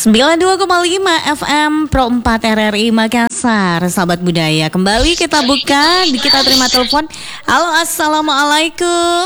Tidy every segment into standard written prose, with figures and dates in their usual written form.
92,5 FM Pro 4 RRI Makassar. Sahabat budaya, kembali kita buka, kita terima telepon. Halo, assalamualaikum.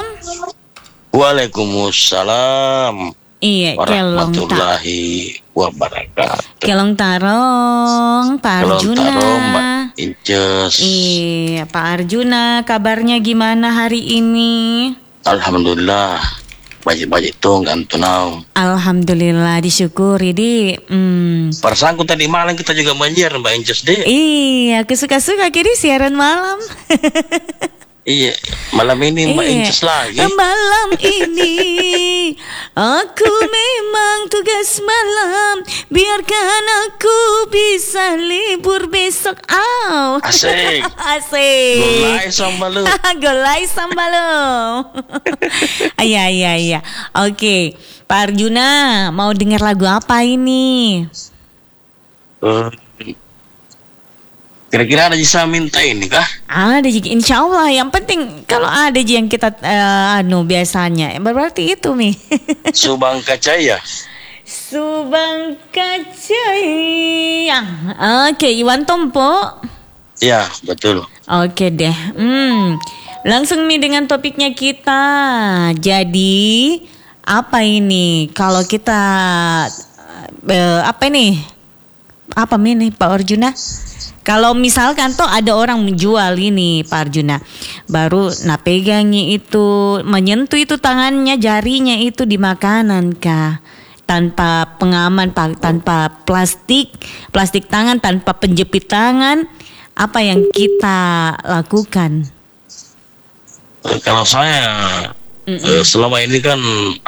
Waalaikumsalam. Iya, warahmatullahi wabarakatuh. Kelong Tarong, Pak Arjuna. Tarong, Mbak Inces. Iya, Pak Arjuna, kabarnya gimana hari ini? Alhamdulillah, baik-baik tuh, gantunau. Alhamdulillah, disyukuri di. Persangku tadi malam kita juga banjir, Mbak Inces deh. Iya, aku suka-suka kiri siaran malam. Iya, malam ini Mbak Inces lagi. Malam ini aku memang tugas malam, biarkan aku bisa libur besok. Asik. Asik. Golai sambal lu. Golai sambal lu. Iya. Oke, Pak Arjuna mau dengar lagu apa ini? Kira-kira ada bisa minta ini kah? Ada, insya Allah. Yang penting kalau ada yang kita biasanya berarti itu nih. Subang Kacaya. Subang Kacaya. Oke, Iwan Tompo. Ya, betul. Oke deh. Langsung nih dengan topiknya kita. Jadi apa ini? Kalau kita apa nih? Apa ini Pak Arjuna? Kalau misalkan toh ada orang menjual ini Pak Arjuna, baru pegangi itu, menyentuh itu tangannya, jarinya itu di makanan kah? Tanpa pengaman, tanpa plastik tangan, tanpa penjepit tangan, apa yang kita lakukan? Kalau saya selama ini kan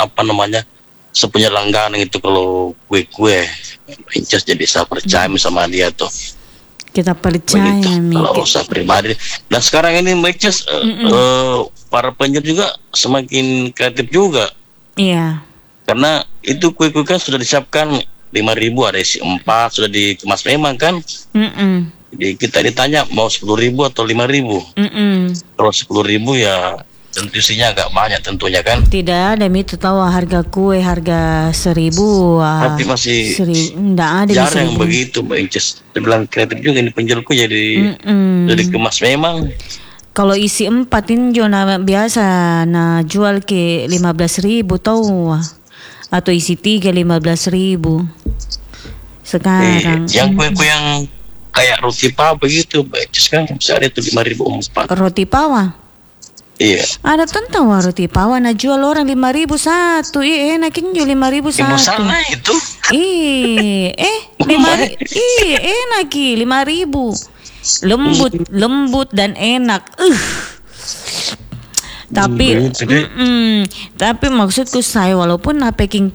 sepunya langganan itu kalau kue Inces, jadi saya percaya sama dia tuh. Kita percaya kalau usaha pribadi. Dan sekarang ini Inces, para penjual juga semakin kreatif juga. Iya. Karena itu kue-kue kan sudah disiapkan 5.000, ada isi 4, sudah dikemas memang kan. Jadi kita ditanya mau 10.000 atau 5.000. Kalau 10.000 ya tentu isinya agak banyak tentunya kan. Tidak ada itu tahu harga kue harga 1.000. Tapi masih enggak ada jarang begitu Mbak Inces. Dia bilang kreatif juga ini penjualku, jadi kemas memang. Kalau isi 4 ini zona biasa jual ke 15.000 tahu, atau isi 3 15.000 sekarang. Yang kue-kue yang kayak roti pawa begitu Mbak Inces kan bisa ada tuh 5.000 4. Roti pawa. Iya. Ada tentang roti pawa jual orang 5.000 satu. Enakin jual 5.000 satu. Sana itu. 5.000. Enak 5.000. Lembut dan enak. Tapi maksudku saya walaupun packing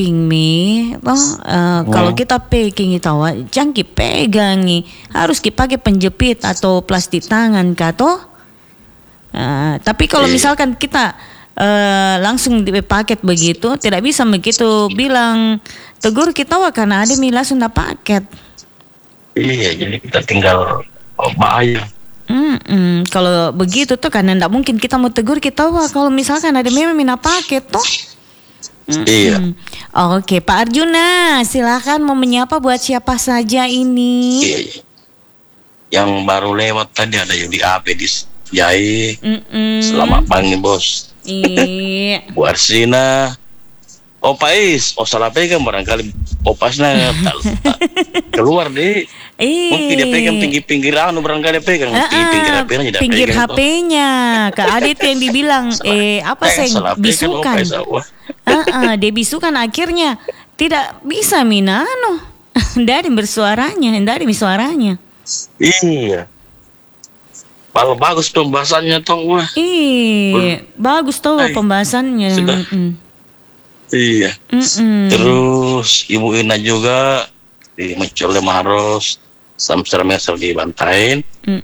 kalau kita packing itu jangan pegangi, harus pakai penjepit atau plastik tangan toh. Tapi kalau misalkan kita langsung di paket begitu, tidak bisa begitu bilang tegur kita karena ada langsung paket. Iya, jadi kita tinggal bahaya. Kalau begitu tuh karena tidak mungkin kita mau tegur kita kalau misalkan ada memang paket toh. Iya. Oke, Pak Arjuna, silakan mau menyapa buat siapa saja ini. Iya. Yang baru lewat tadi ada Yudi Ape di Jai. Selamat pagi bos. Iya. Bu Arsina, Opa Is, salah pegang barangkali Opasnya keluar deh. Mungkin dia pegang pinggir barangkali dia pegang pinggir HP-nya. Kak Adit yang dibilang bisukan. Dia bisukan akhirnya tidak bisa dari bersuaranya. Iya. Kalau bagus pembahasannya toh Iya, bagus toh pembahasannya. Iya. Terus Ibu Ina juga di Mencole Maros, Samsar Mesel di Bantain.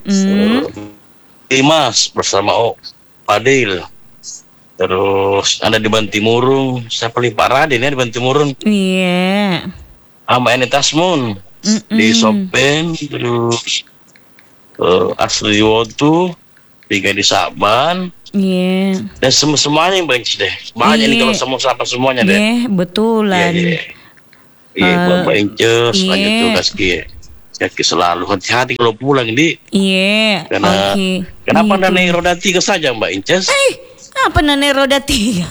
Mas bersama Padil. Terus ada di Bantimurung, siapa Pak Raden di Bantimurung. Iya. Sama Enitasmun di Sopen, terus Asli Wotu, 3 di Saban, dan semuanya yang banyak deh. Banyak nih kalau semua siapa semuanya deh. Betulan. Iya, Mbak Inces, lanjut tugas kaki selalu hati-hati kalau pulang di. Iya. Karena kenapa anda naik roda 3 saja Mbak Inces? Apa naik roda 3?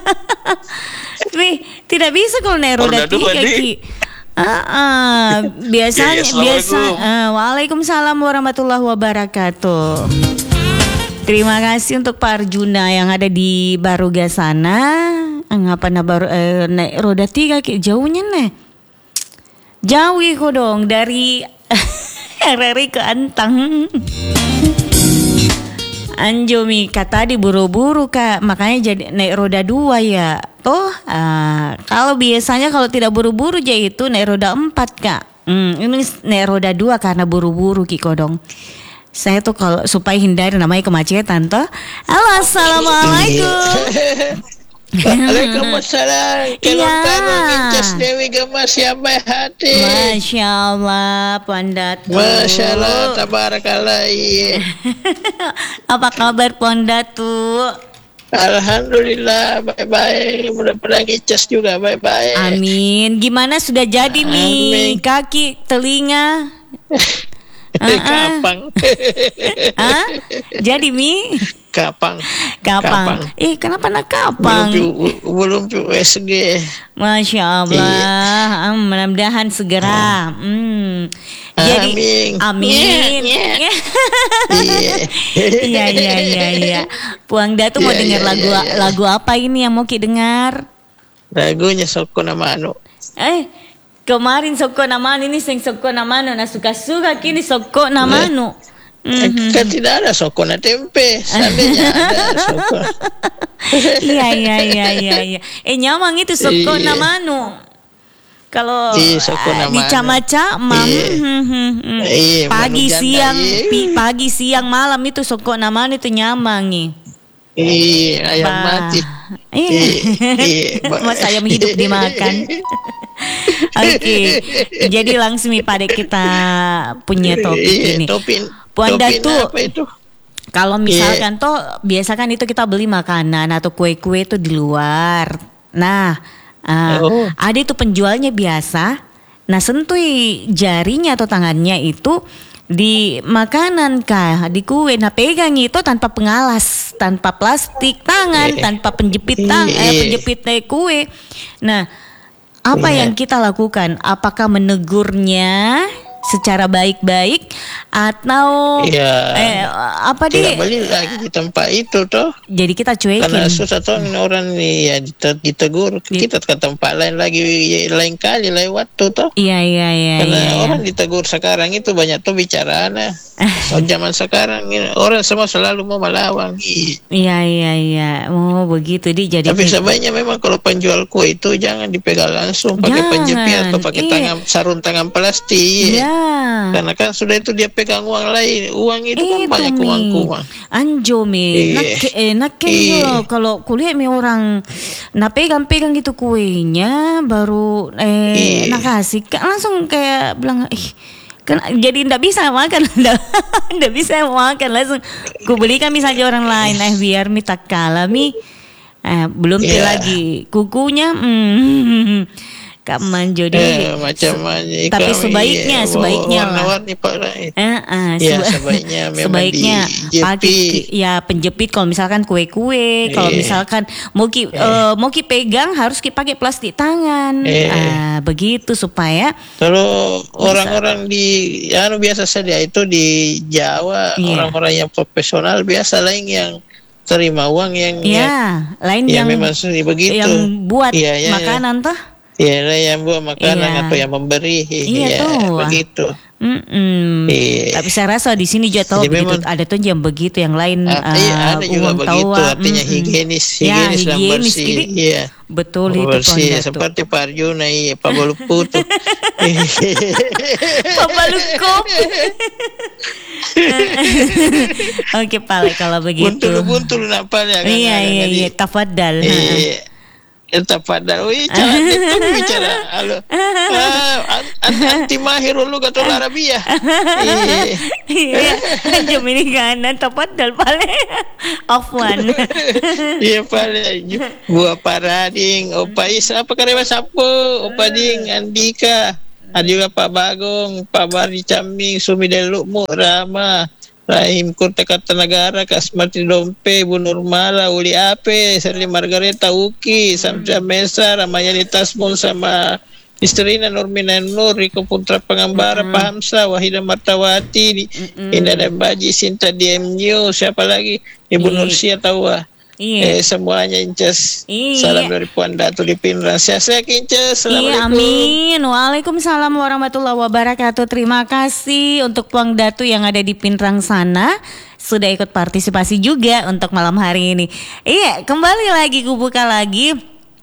Tidak bisa kalau naik roda 3 Ki. Biasanya Waalaikumsalam warahmatullahi wabarakatuh. Terima kasih untuk Pak Arjuna yang ada di Baruga sana. Ngapa baru naik roda 3 Ki, jauhnya nih. Jauh kok dong dari RRI ke Antang. Anjomi kata di buru-buru Kak, makanya jadi naik roda 2 ya. Kalau biasanya kalau tidak buru-buru jadi itu naik roda 4 Kak. Ini naik roda 2 karena buru-buru Ki Kodong. Saya tuh kalau supaya hindari namanya kemacetan toh. Halo, assalamualaikum. Waalaikumsalam. Kalau Inces Dewi Gemas yang baik hati. Masya Allah, Pondatu. Masya Allah, tabarakallah. Apa kabar Pondatu? Alhamdulillah baik-baik. Mudah-mudahan Inces juga baik-baik. Amin. Gimana sudah jadi nih kaki, telinga? Kapang. Jadi Mi? Kapang. Kenapa nak kapang? Belum USG. Masya Allah. Mudah-mudahan segera. Jadi amin. Iya. Puang Datu mau dengar lagu apa ini yang mau Ki dengar? Lagunya Sokona Mano. Kemarin Sokona Mano ini Sokona Mano na suka-suka kini Sokona Mano. Kan tidak ada Sokona tempe, seandainya ada Sokona. Iya. Nyamang itu Sokona Mano. Kalau di Camaca pagi siang malam itu Sokona Mano itu nyamang nih. Ayam mati. Mas ayam hidup dimakan. Oke. Jadi langsung nih pada kita punya topik ini. Puan Datu, kalau misalkan toh biasa kan itu kita beli makanan atau kue-kue itu di luar. Nah, ada itu penjualnya biasa. Nah, sentui jarinya atau tangannya itu di makanan kah, di kue. Nah, pegang itu tanpa pengalas, tanpa plastik tangan, tanpa penjepit penjepit kue. Nah, apa yang kita lakukan? Apakah menegurnya secara baik-baik atau tidak beli lagi di tempat itu toh? Jadi kita cuekin. Karena susah toh orang nih ya ditegur kita ke tempat lain lagi lain kali waktu toh. Iya. Karena orang ditegur sekarang itu banyak tuh bicara zaman sekarang orang semua selalu mau melawan. Iya. Oh begitu jadi. Tapi sebaiknya memang kalau penjual kue itu jangan dipegang langsung pakai penjepit atau pakai sarung tangan plastik. Karena kan sudah itu dia pegang uang lain, uang itu kan banyak uang. Anjomi, nak kalau kuliah mi orang nak pegang gitu kuenya baru nak kasih langsung kayak bilang jadi ndak bisa makan ndak bisa makan langsung ku belikan misalnya orang lain biar mi tak kalah mi belum lagi kukunya Kaman jadi macam-macam. Tapi sebaiknya warna-warni sebaiknya pakai penjepit kalau misalkan kue-kue, kalau misalkan mau ki pegang harus pakai plastik tangan. Begitu supaya kalau orang-orang di biasa saja itu di Jawa orang-orang yang profesional biasa lain yang terima uang yang lain yang memang begitu yang buat makanan toh. Yang buat makanan atau yang memberi, begitu. Tapi saya rasa di sini juga tahu begitu, ada tuh yang begitu, yang lain ada juga begitu, artinya higienis dan bersih. Betul itu bersih seperti Pak Arjuna, Pak Baluputu. Pak Balukop. Oke Pak, kalau begitu. Buntul napalnya kan. Iya, tafadhal. pada jangan itu bicara halo anti mahir lu kata Arabia iya jam ini kanan tepat dal pale afwan iya pale gua parading opa is apa karyawan sapo opa ding Andika ada juga Pak Bagong Pak Bari Caming Sumi Delukmu Rama Rahim Kurta Kartanagara Kak Smarti Dompe Bu Nurmala Uli Ape Serli Margareta Uki Sandra Mesa Ramayani Tasmun sama istrinya Nurmina Nur Riko Putra Pengambara Pak Hamsa Wahida Martawati Indah dan Baji Sinta DMU siapa lagi Ibu Nursia Tawa semuanya Inces salam dari Puan Datu di Pinrang sehat Inces assalamualaikum amin waalaikumsalam warahmatullahi wabarakatuh terima kasih untuk Puan Datu yang ada di Pinrang sana sudah ikut partisipasi juga untuk malam hari ini kembali lagi kubuka lagi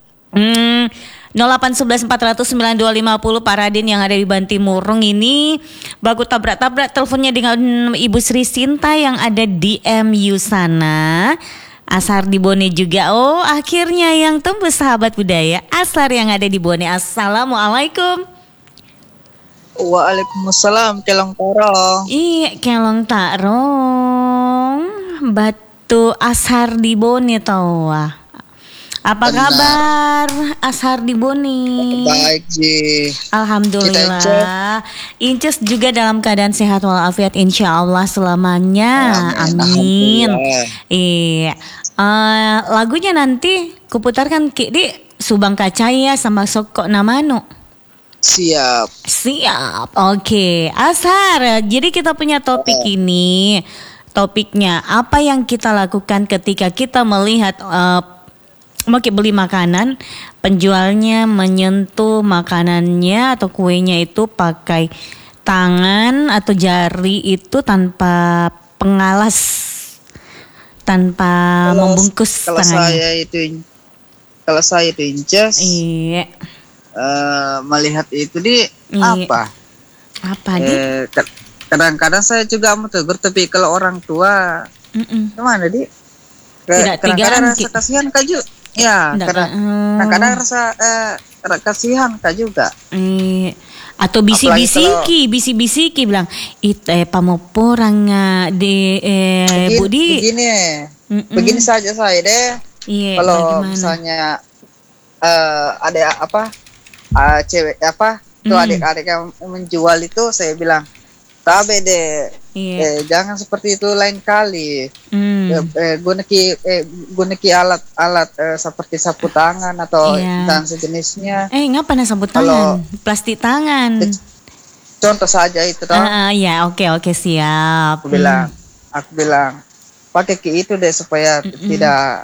0811-400-9250 Pak Raden yang ada di Bantimurung ini baku tabrak-tabrak teleponnya dengan Ibu Sri Sinta yang ada di MU sana. Asar di Bone juga. Oh, akhirnya yang tembus sahabat budaya Asar yang ada di Bone. Assalamualaikum. Waalaikumsalam, kelong tarong. Iya, kelong tarong. Batu Asar di Bone tawa. Apa kabar Asar di Bone? Baik, Ji. Alhamdulillah. Inces juga dalam keadaan sehat walafiat insyaallah selamanya. Amin. Iya. Lagunya nanti kuputarkan di Subang Kacaya sama Soko Namano. Siap. Oke. Asar. Jadi kita punya topik ini. Topiknya apa yang kita lakukan ketika kita melihat mau beli makanan, penjualnya menyentuh makanannya atau kuenya itu pakai tangan atau jari itu tanpa pengalas, tanpa membungkus tangannya. Kalau saya itu Inces, melihat itu apa kadang-kadang saya juga mau tegur, tapi kalau orang tua gimana kadang-kadang rasa kasihan kaju. Ya, kadang-kadang rasa kasihan kak juga. Atau bisi-bisiki bilang pamoporang de Budi. Begini saja saya deh. Kalau misalnya ada cewek tuh adik-adik yang menjual itu, saya bilang tabe deh. Jangan seperti itu lain kali. Gunaki alat seperti sapu tangan atau dan sejenisnya. Ngapain sapu tangan? Plastik tangan. Contoh saja itu toh. Oke siap. Aku bilang pakai itu deh supaya tidak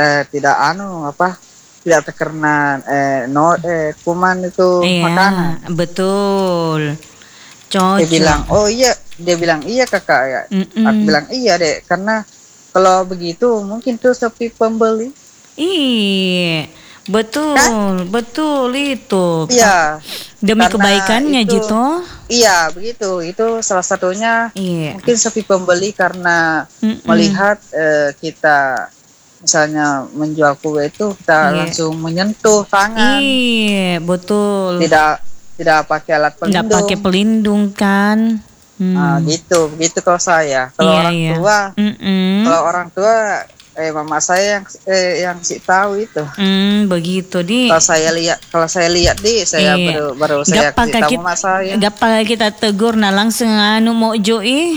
terkena kuman itu makanan. Betul. Cocok. Dia bilang iya kakak ya. Aku bilang iya deh, karena kalau begitu mungkin tuh sepi pembeli. Iya, betul itu. Iya. Demi kebaikannya gitu. Iya begitu. Itu salah satunya. Mungkin sepi pembeli karena melihat kita misalnya menjual kue itu kita langsung menyentuh tangan. Iya betul. Tidak pakai alat pelindung. Tidak pakai pelindung kan. Gitu kalau saya. Kalau orang tua mama saya yang sih tahu itu. Begitu di. Kalau saya lihat saya baru saya kasih tahu mama saya. Gapal kita tegur langsung mau joi.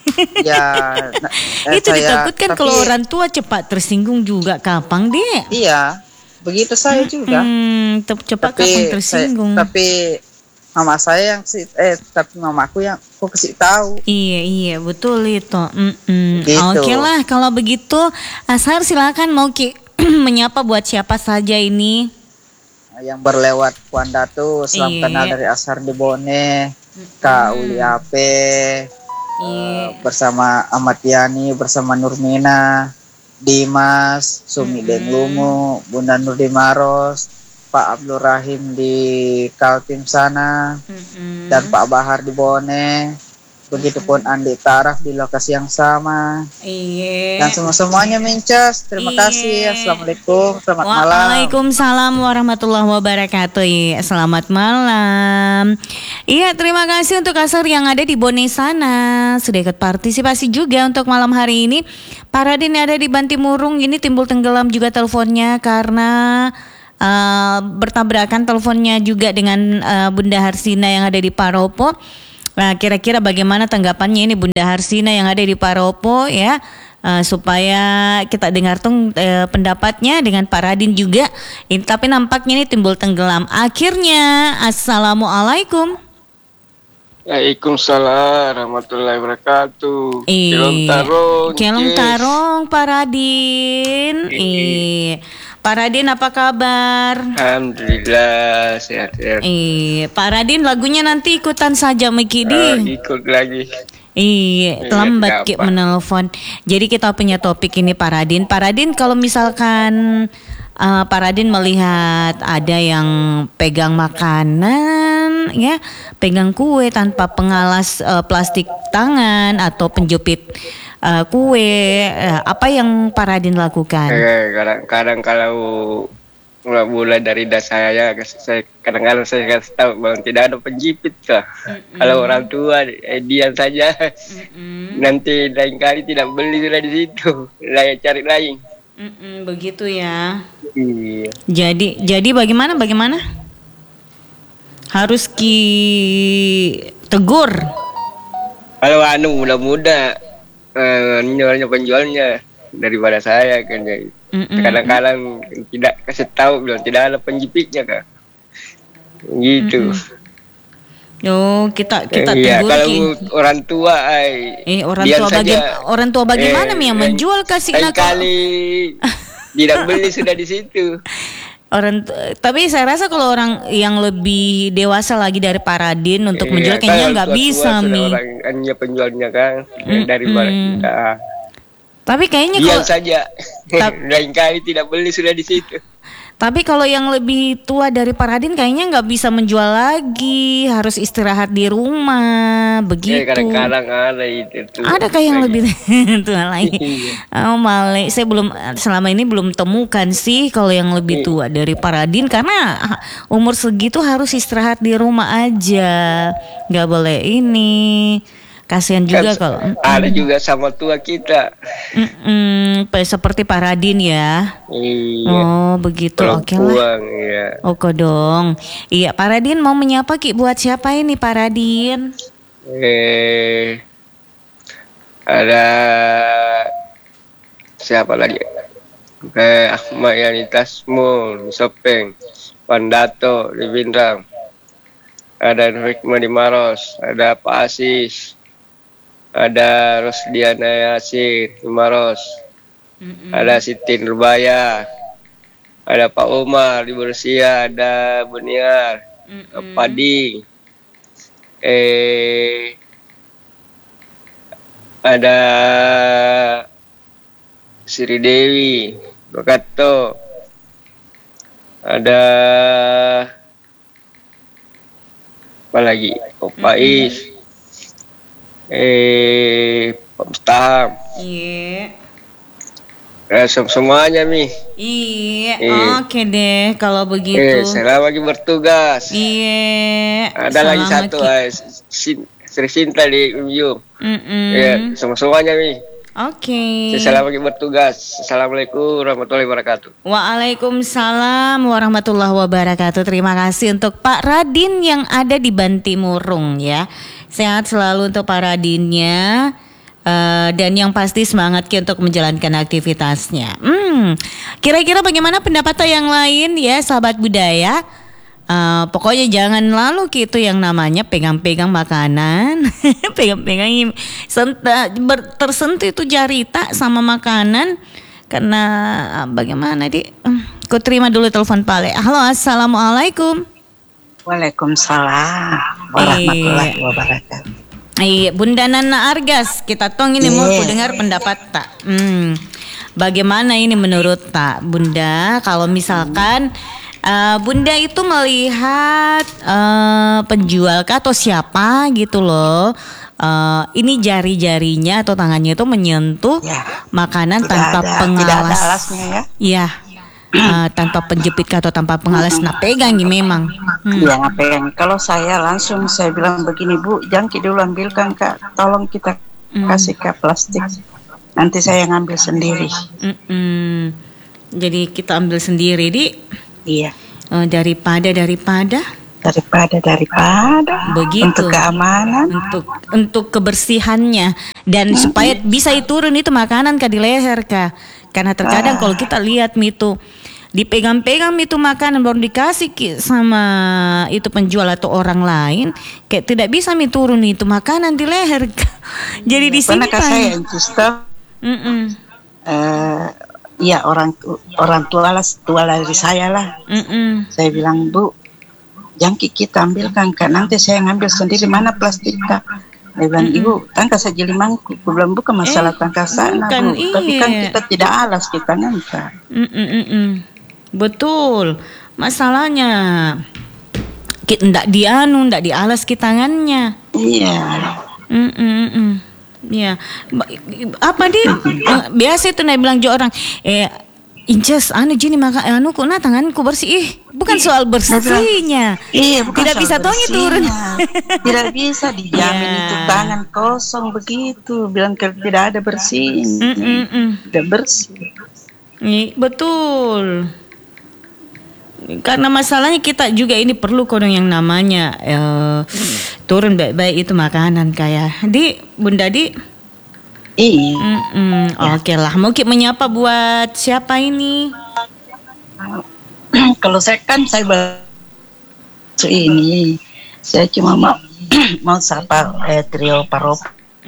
Itu ditakutkan kalau orang tua cepat tersinggung juga kapan deh. Iya. Begitu saya juga. Cepat kapan tersinggung. Tapi mama saya tapi mamaku yang aku kasih tahu. Iya betul itu. Gitu. Oke lah kalau begitu Asar silakan mau menyapa buat siapa saja ini yang berlewat Puan Datu. Salam kenal dari Asar di Bone, Kak Uli Ape, bersama Ahmad Yani, bersama Nurmina, Dimas, Sumi Denglumu, Bunda Nurdi Maros, Pak Abdul Rahim di Kaltim sana, dan Pak Bahar di Bone, Begitupun Andi Taraf di lokasi yang sama. Iya. Dan semuanya Mincas. Terima kasih. Assalamualaikum. Selamat malam. Waalaikumsalam warahmatullahi wabarakatuh. Iya, selamat malam. Iya, terima kasih untuk Asar yang ada di Bone sana. Sudah ikut partisipasi juga untuk malam hari ini. Pak Radin yang ada di Bantimurung ini timbul tenggelam juga teleponnya karena bertabrakan teleponnya juga dengan Bunda Harsina yang ada di Paropo. Nah, kira-kira bagaimana tanggapannya ini Bunda Harsina yang ada di Paropo ya, supaya kita dengar pendapatnya dengan Pak Radin juga. Tapi nampaknya ini timbul tenggelam. Akhirnya, assalamualaikum. Waalaikumsalam warahmatullahi wabarakatuh. Kelong tarong Pak Radin. Pak Radin apa kabar? Alhamdulillah sehat-sehat. Pak Radin lagunya nanti ikutan saja Mikidi. Ikut lagi. Terlambat menelpon. Jadi kita punya topik ini Pak Radin. Pak Radin kalau misalkan Pak Radin melihat ada yang pegang makanan ya, pegang kue tanpa pengalas plastik tangan atau penjepit kue, apa yang Pak Radin lakukan? Kadang kalau mulai dari saya kadang-kadang saya kasih tahu bahwa tidak ada penjepit kah. Kalau orang tua diam saja. Nanti lain kali tidak beli sudah di situ, cari lain. Begitu ya. Iya. Jadi bagaimana? Harus tegur. Kalau muda-muda penjualnya daripada saya kan. Kadang-kadang tidak kasih tahu bilang tidak ada penjepitnya kan. Gitu. Kita iya, tegur. Kalau orang tua orang tua bagaimana yang menjual kasih kali tidak beli sudah di situ. Tapi saya rasa kalau orang yang lebih dewasa lagi dari Pak Radin untuk menjual kayaknya nggak bisa hanya penjualnya kan daripada kita. Tapi kayaknya kalau saja lain kali tidak beli sudah di situ. Tapi kalau yang lebih tua dari Pak Radin kayaknya nggak bisa menjual lagi, harus istirahat di rumah, begitu. Kadang-kadang ada itu. Ada kayak yang lebih tua lagi. Saya selama ini belum temukan sih kalau yang lebih tua dari Pak Radin, karena umur segitu harus istirahat di rumah aja, nggak boleh ini. Kasihan juga kalau ada juga sama tua kita. Seperti Pak Radin ya. Iya. Oh begitu, oke lah. Iya. Oke dong. Iya, Pak Radin mau menyapa buat siapa ini Pak Radin? Ada siapa lagi? Ahmad Yani Tasmul, Sopeng, Pandato di Bintang. Ada Hikmah di Maros, ada Pak Asis. Ada Rosdiana Yasir di Maros. Ada Siti Nurbaya. Ada Pak Umar di Bersia, ada Buniar, Padi. Ada Sri Dewi, Bakato. Ada apa lagi? Opais. Pak Mustaham. Iya. Semuanya Mi. Iya. Oke deh kalau begitu. Saya lagi bertugas. Iya. Ada lagi satu Sri Sinta di Umjum. Iya, semuanya Mi. Oke. Saya lagi bertugas. Assalamualaikum warahmatullahi wabarakatuh. Waalaikumsalam warahmatullahi wabarakatuh. Terima kasih untuk Pak Radin yang ada di Bantimurung ya. Sehat selalu untuk Pak Radinnya. Dan yang pasti semangat untuk menjalankan aktivitasnya. Kira-kira bagaimana pendapat yang lain ya sahabat budaya? Pokoknya jangan lalu gitu yang namanya pegang-pegang makanan, pegang-pegang tersentuh itu jarita sama makanan, karena bagaimana Ku terima dulu telepon Pale. Halo, assalamualaikum. Waalaikumsalam warahmatullahi wabarakatuh. Iya, Bunda Nana Argas, kita ini mau dengar pendapat tak. Bagaimana ini menurut tak, Bunda? Kalau misalkan Bunda itu melihat penjual atau siapa gitu loh, ini jari-jarinya atau tangannya itu menyentuh makanan tanpa pengalas. Tidak ada alasnya ya. Iya. Tanpa penjepit atau tanpa pengalas. Nah, pegang memang. Iya, pegang. Kalau saya langsung saya bilang begini, Bu, jangan dulu ambilkan Kak. Tolong kita kasih ke plastik. Nanti saya ngambil sendiri. Jadi kita ambil sendiri, Di. Iya. Daripada begitu, untuk keamanan, untuk kebersihannya, dan supaya bisa turun itu makanan di leher Kak. Karena terkadang kalau kita lihat itu dipegang-pegang itu makanan baru dikasih sama itu penjual atau orang lain, kayak tidak bisa turun itu makanan di leher Kak. Jadi disimpan. Pernah saya justru ya orang tua dari saya lah. Saya bilang, Bu, jangan kita ambilkan Kak, nanti saya ngambil sendiri, mana plastik Kak. Dia bilang, Ibu, tangkas saja limangku. Aku bilang, bukan masalah tangkas sana, Bu. Tapi kan kita tidak alas, kita nanti. Betul. Masalahnya kita ndak dialas kita tangannya. Iya. Ya, apa biasa itu bilang jo orang, Inces, jini maka kok tanganku bersih. Bukan soal bersihnya. Iya, bukan tidak bisa tonya turun. Tidak bisa dijamin itu tangan kosong begitu. Bilang tidak ada bersih. Tidak bersih. Betul. Karena masalahnya kita juga ini perlu kodong yang namanya turun baik-baik itu makanan kayak Bunda Di. Iya. Oke lah, mau menyapa buat siapa ini? Kalau saya ini saya cuma mau sapa trio Parop.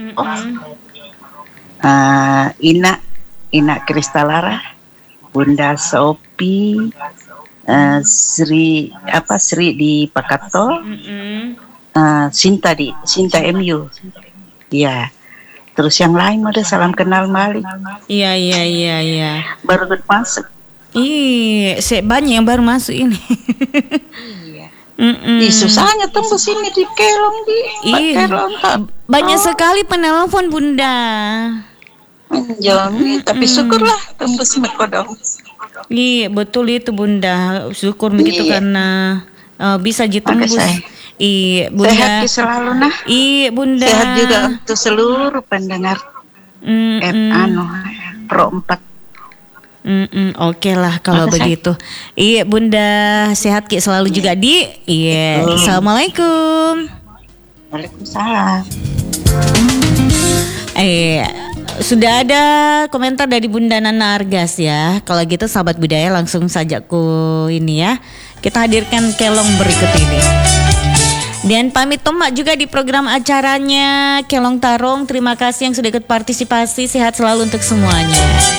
Ina Kristalara, Bunda Sopi, Sri di Pakato, Sinta MU. Ya. Terus yang lain ada salam kenal Malik. Iya. Baru masuk. Banyak yang baru masuk ini. Iya. Susahnya tembus ini di Kelong di. Banyak sekali penelpon Bunda. Menjami, tapi syukurlah tembus mekodong. Iya, betul itu Bunda. Syukur begitu karena bisa ditembus. Bunda. Sehat selalu nah. Bunda. Sehat juga untuk seluruh pendengar. Pro 4. Oke lah kalau begitu. Bunda sehat selalu juga Di. Assalamualaikum. Waalaikumsalam. Sudah ada komentar dari Bunda Nana Argas ya. Kalau gitu sahabat budaya langsung saja ini ya. Kita hadirkan kelong berikut ini. Dan pamit tomak juga di program acaranya Kelong Tarong. Terima kasih yang sudah ikut partisipasi. Sehat selalu untuk semuanya.